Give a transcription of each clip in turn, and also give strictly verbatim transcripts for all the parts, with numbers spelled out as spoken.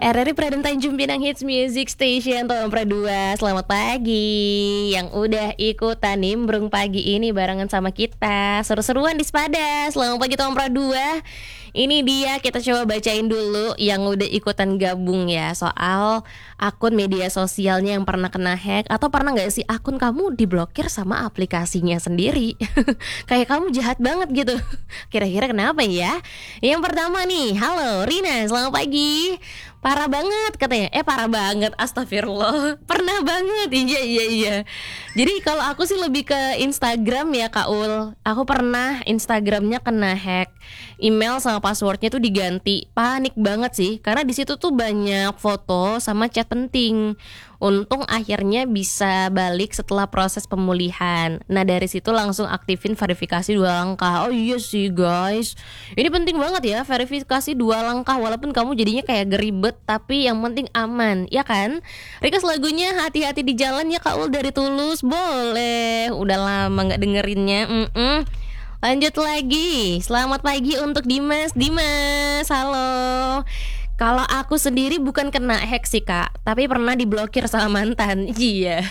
R R I Praden Tanjung Pinang Hits Music Station Tomra dua. Selamat pagi yang udah ikutan nimbrung pagi ini barengan sama kita. Seru-seruan di Sepada. Selamat pagi Tomra dua. Ini dia, kita coba bacain dulu yang udah ikutan gabung ya, soal akun media sosialnya yang pernah kena hack. Atau pernah gak sih akun kamu diblokir sama aplikasinya sendiri? Kayak kamu jahat banget gitu. Kira-kira kenapa ya? Yang pertama nih, halo Rina, selamat pagi. Parah banget katanya. Eh parah banget, astagfirullah. Pernah banget, iya iya iya. Jadi kalau aku sih lebih ke Instagram ya Kak Ul. Aku pernah Instagramnya kena hack. Email sama passwordnya tuh diganti. Panik banget sih, karena di situ tuh banyak foto sama chat penting. Untung akhirnya bisa balik setelah proses pemulihan. Nah dari situ langsung aktifin verifikasi dua langkah. Oh iya sih guys, ini penting banget ya, verifikasi dua langkah. Walaupun kamu jadinya kayak geribet, tapi yang penting aman, ya kan? Request lagunya Hati-Hati di Jalan ya Kak Ul dari Tulus. Boleh, udah lama gak dengerinnya. Mm-mm. Lanjut lagi, selamat pagi untuk Dimas. Dimas, halo. Kalau aku sendiri bukan kena hack sih Kak, tapi pernah diblokir sama mantan. Iya.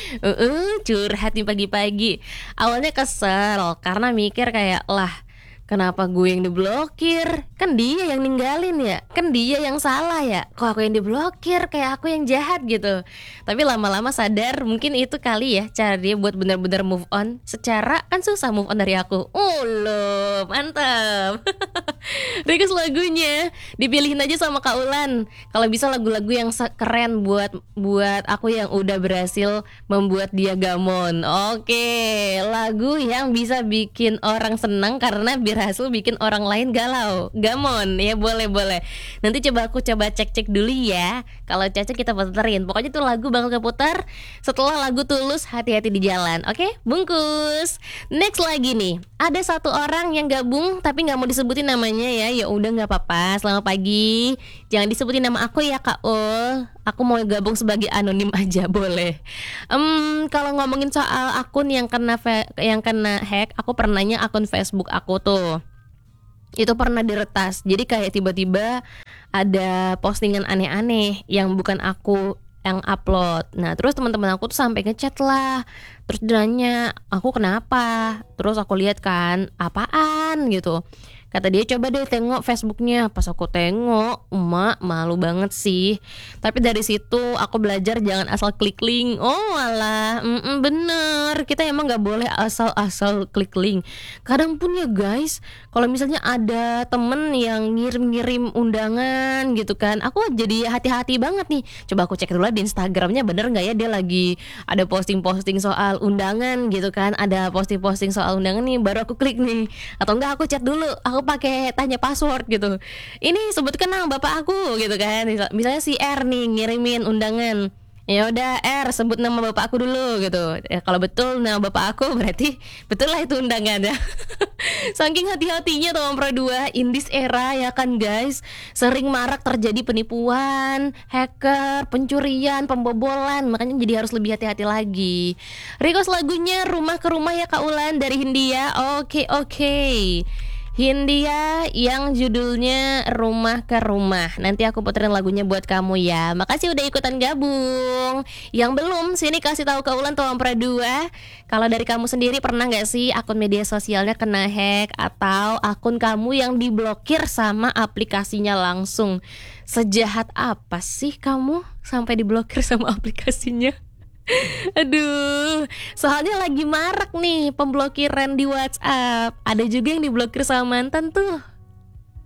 uh, Curhat nih pagi-pagi. Awalnya kesel karena mikir kayak, lah kenapa gue yang diblokir? Kan dia yang ninggalin ya, kan dia yang salah ya. Kok aku yang diblokir, kayak aku yang jahat gitu. Tapi lama-lama sadar mungkin itu kali ya cara dia buat benar-benar move on. Secara kan susah move on dari aku. Oh loh, mantap. Request lagunya dipilihin aja sama Kak Ulan. Kalau bisa lagu-lagu yang keren buat buat aku yang udah berhasil membuat dia gamon. Oke, lagu yang bisa bikin orang senang karena berhasil bikin orang lain galau, gamon. Ya boleh boleh. Nanti coba aku coba cek-cek dulu ya. Kalau cocok kita puterin. Pokoknya tuh lagu bakal keputar setelah lagu Tulus Hati-Hati di Jalan. Oke, bungkus. Next lagi nih, ada satu orang yang gabung tapi nggak mau disebutin namanya ya. Ya udah nggak apa-apa. Selamat pagi. Jangan disebutin nama aku ya Kak Ul. Aku mau gabung sebagai anonim aja, boleh. Um, kalau ngomongin soal akun yang kena fe- yang kena hack, aku pernahnya akun Facebook aku tuh. Itu pernah diretas. Jadi kayak tiba-tiba ada postingan aneh-aneh yang bukan aku yang upload. Nah terus teman-teman aku tuh sampai ngechat lah. Terus dia nanya, aku kenapa? Terus aku lihat kan, apaan gitu. Kata dia coba deh tengok Facebooknya. Pas aku tengok, emak malu banget sih. Tapi dari situ aku belajar jangan asal klik link. Oh alah, mm-mm, bener. Kita emang gak boleh asal-asal klik link. Kadang pun ya guys, kalau misalnya ada temen yang ngirim-ngirim undangan gitu kan, aku jadi hati-hati banget nih. Coba aku cek dulu di Instagramnya bener gak ya dia lagi ada posting-posting soal undangan gitu kan. Ada posting-posting soal undangan nih, baru aku klik nih. Atau enggak aku chat dulu, aku Aku pakai tanya password gitu. Ini sebutkan nama bapak aku gitu kan. Misalnya si R nih ngirimin undangan. Ya udah R sebut nama bapak aku dulu gitu. Ya kalau betul nama bapak aku berarti betul lah itu undangannya. Saking hati-hatinya Tomra dua in this era ya kan guys. Sering marak terjadi penipuan, hacker, pencurian, pembobolan. Makanya jadi harus lebih hati-hati lagi. Request lagunya Rumah ke Rumah ya Kak Ulan dari Hindia. Oke oke. Hindia yang judulnya Rumah ke Rumah. Nanti aku puterin lagunya buat kamu ya. Makasih udah ikutan gabung. Yang belum, sini kasih tahu ke Ulan Tomra dua. Kalau dari kamu sendiri pernah gak sih akun media sosialnya kena hack? Atau akun kamu yang diblokir sama aplikasinya langsung? Sejahat apa sih kamu sampai diblokir sama aplikasinya? Aduh, soalnya lagi marak nih pemblokiran di WhatsApp. Ada juga yang diblokir sama mantan tuh.